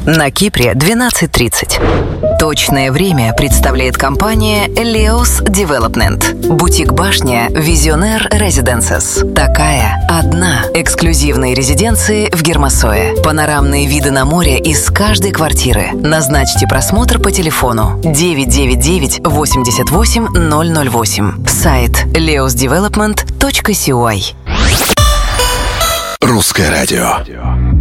На Кипре 12:30. Точное время представляет компания Leos Development. Бутик-башня Visionaire Residences. Такая одна. Эксклюзивные резиденции в Гермосое. Панорамные виды на море из каждой квартиры. Назначьте просмотр по телефону 999 88 008. Сайт leosdevelopment.cy. Русское радио.